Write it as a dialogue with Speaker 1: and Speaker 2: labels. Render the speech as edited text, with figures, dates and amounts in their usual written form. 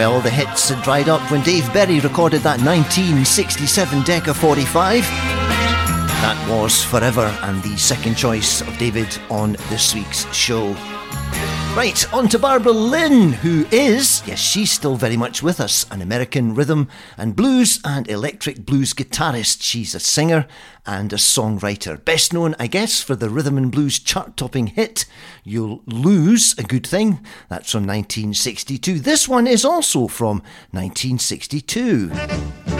Speaker 1: Well, the hits had dried up when Dave Berry recorded that 1967 Decca 45. That was Forever, and the second choice of David on this week's show. Right, on to Barbara Lynn, who is, yes, she's still very much with us, an American rhythm and blues and electric blues guitarist. She's a singer and a songwriter. Best known, I guess, for the rhythm and blues chart-topping hit, You'll Lose a Good Thing. That's from 1962. This one is also from 1962.